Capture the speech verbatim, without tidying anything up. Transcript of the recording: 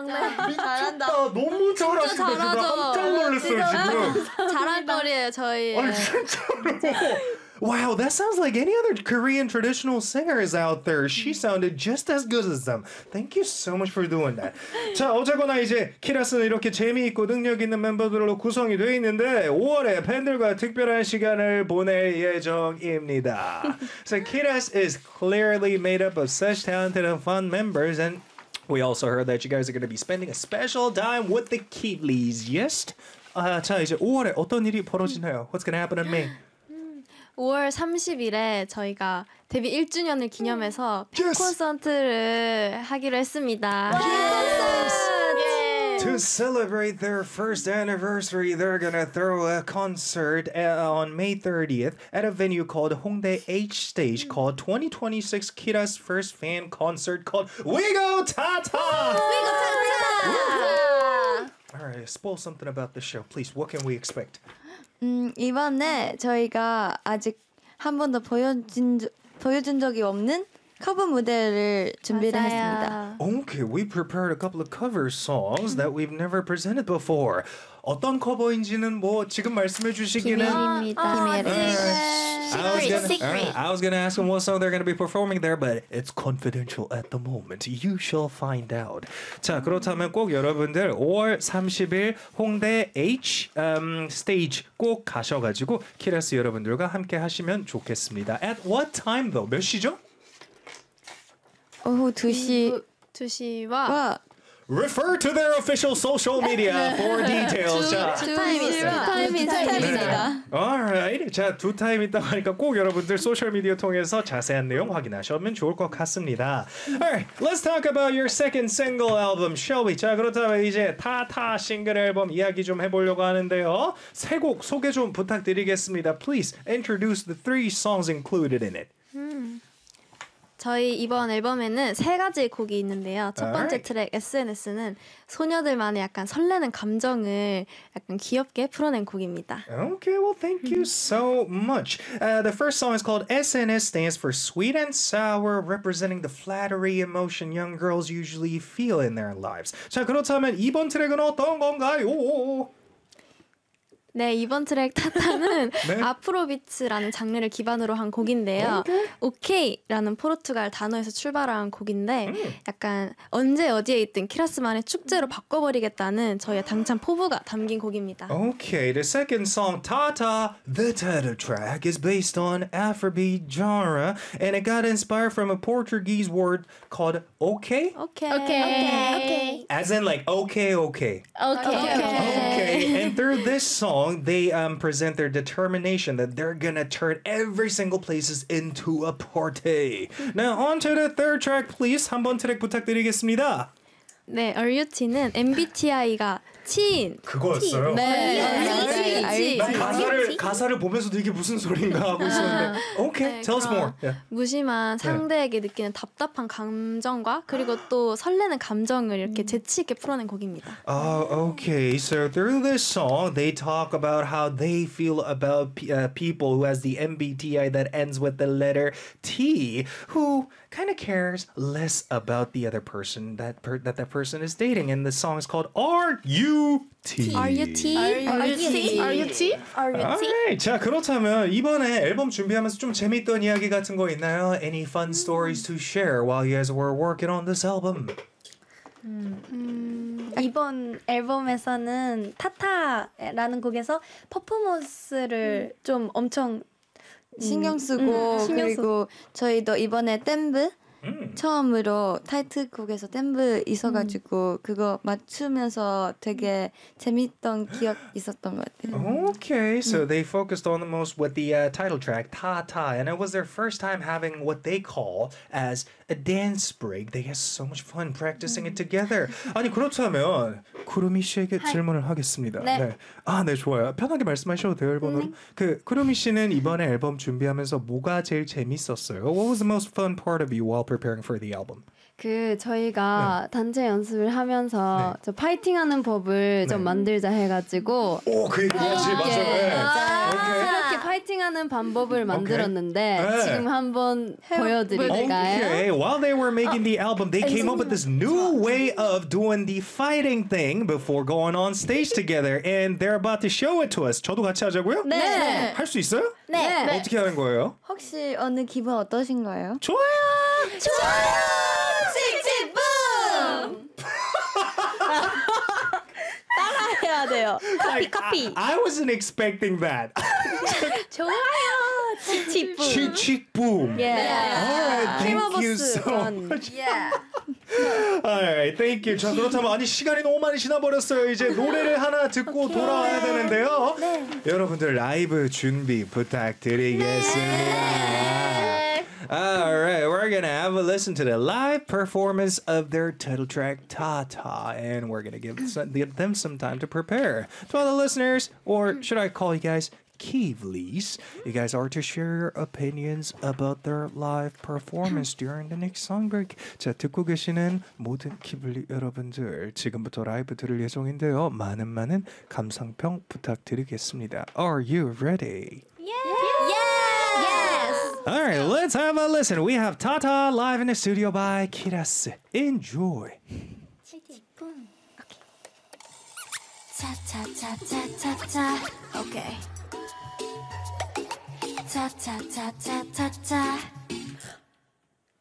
막내. 잘한다. 너무 잘하신다. 진짜 깜짝 놀랐어요 지금. 자랑거리예요 저희. 아니 진짜로. Wow, that sounds like any other Korean traditional singers out there. She sounded just as good as them. Thank you so much for doing that. 자, 어쨌거나 이제 키라스는 이렇게 재미있고 능력 있는 멤버들로 구성이 되어 있는데 오월에 팬들과 특별한 시간을 보낼 예정입니다. So Kiras is clearly made up of such talented and fun members, and we also heard that you guys are going to be spending a special time with the Keedleys. Yes? 아, 자, 이제 오월에 어떤 일이 벌어지나요? What's going to happen in May? 오월 삼십일에 저희가 데뷔 일 주년을 기념해서 Yes. 콘서트를 하기로 했습니다. Yes. To celebrate their first anniversary, they're gonna throw a concert uh, on May thirtieth at a venue called Hongdae H Stage called twenty twenty-six Kira's first fan concert called We Go Tata! We go Tata! All right, spoil something about the show, please. What can we expect? 음, 이번에 저희가 아직 한 번도 보여준, 보여준 적이 없는 커버 무대를 준비를 했습니다. Okay, we prepared a couple of cover songs that we've never presented before. 어떤 커버인지는 뭐 지금 말씀해 주시기는 비밀입니다. I was gonna, secret. I was gonna ask them what song they're gonna be performing there, but it's confidential at the moment. You shall find out. 자, 그렇다면 꼭 여러분들 오월 삼십일 홍대 H um, stage 꼭 가셔가지고 키라스 여러분들과 함께 하시면 좋겠습니다. At what time though? 몇 시죠? 오후 두 시 두 시와 와 Refer to their official social media for details. 자, 두 타임이 있습니다. 타임이 타임입니다. Alright. 자, 두 타임 있다고 하니까 꼭 여러분들 소셜미디어 통해서 자세한 내용 확인하시면 좋을 것 같습니다. Alright, let's talk about your second single album, shall we? 자, 그렇다면 이제 타타 싱글 앨범 이야기 좀 해보려고 하는데요. 세 곡 소개 좀 부탁드리겠습니다. Please introduce the three songs included in it. 음. 저희 이번 앨범에는 세 가지 곡이 있는데요. 첫 번째 Alright. 트랙 에스엔에스는 소녀들만의 약간 설레는 감정을 약간 귀엽게 풀어낸 곡입니다. Okay, well, thank you so much. Uh, the first song is called S N S, stands for Sweet and Sour, representing the flattery emotion young girls usually feel in their lives. 자, 그렇다면 이번 트랙은 어떤 건가요? 네, 이번 트랙 타타는 네. 아프로비츠라는 장르를 기반으로 한 곡인데요. 오케이라는 포르투갈 단어에서 출발한 곡인데 음. 약간 언제 어디에 있든 키라스만의 축제로 바꿔버리겠다는 저희의 당찬 포부가 담긴 곡입니다. Okay, the second song, Tata, the title track, is based on Afrobeat genre, and it got inspired from a Portuguese word called okay, 오케이. 오케이. as in like okay, okay. 오케이. Okay, and through this song, they um, present their determination that they're gonna turn every single places into a party. Now on to the third track, please. 한 번 트랙 부탁드리겠습니다. 네, 얼유티는 엠비티아이가 치인. 그거였어요? 네, 알지. 난 가사를 가사를 보면서도 이게 무슨 소린가 하고 있었는데. Okay, 네, tell us 그런 more. Yeah. 무심한 상대에게 느끼는 답답한 감정과 그리고 또 설레는 감정을 이렇게 재치 있게 풀어낸 곡입니다. Oh, okay. So through this song, they talk about how they feel about p- uh, people who has the M B T I that ends with the letter T, who kind of cares less about the other person that per- that that person is dating. And the song is called R U T. Are you T? Are you T? Are you T? Alright. 자, 그렇다면 이번에 앨범 준비하면서 좀 재밌던 이야기 같은 거 있나요? Any fun stories to share while you guys were working on this album? 음, 이번 앨범에서는 타타라는 곡에서 퍼포먼스를 좀 엄청 신경 쓰고 음, 신경 그리고 저희도 이번에 댐브 음. 처음으로 타이틀곡에서 댐브 있어가지고 그거 맞추면서 되게 재밌던 기억 있었던 것 같아요. Okay, so they focused on the most with the uh, title track, Ta Ta, and it was their first time having what they call as a dance break. They had so much fun practicing it together. 아니 그렇다면 구루미 씨에게 질문을 하겠습니다. 네. 아, 네, 좋아요. 편하게 말씀하셔도 돼요, 일본어로. 그 구루미 씨는 이번에 앨범 준비하면서 뭐가 제일 재밌었어요? What was the most fun part of you while preparing for the album? 그 저희가 단체 연습을 하면서 네. 저 파이팅하는 법을 좀 네. 만들자 해가지고 오, 그 얘기하지, 맞아요. 네. 새롭게 파이팅하는 방법을 만들었는데 네. 지금 한번 보여드릴까요? Okay, while they were making the album, they came up with this new way of doing the fighting thing before going on stage together, and they're about to show it to us. 저도 같이 하자고요? 네. 할 수 있어요? 네. 네. 어떻게 하는 거예요? 혹시 오늘 기분 어떠신가요? 좋아요. 좋아요. 칙칙붐. 따라해야 돼요. Like, 카피. I, I wasn't expecting that. 좋아요. 칙칙붐. 칙칙붐. Yeah. All right, thank you 팀워버스 so 원. much. Yeah. Alright, thank you. 자, 그렇다면 아니 시간이 너무 많이 지나버렸어요. 이제 노래를 하나 듣고 돌아와야 되는데요. 네. 여러분들 라이브 준비 부탁드리겠습니다. Alright, we're gonna have a listen to the live performance of their title track "Tata," and we're gonna give, some, give them some time to prepare. To all the listeners, or should I call you guys Kivlies, you guys are to share your opinions about their live performance during the next song break. 자, 듣고 계시는 모든 키블리 여러분들, 지금부터 라이브 들을 예정인데요. 많은 많은 감상평 부탁드리겠습니다. Are you ready? All right, let's have a listen. We have Tata live in the studio by Kiras. Enjoy. cha cha cha cha cha cha. Okay. cha cha cha cha cha cha.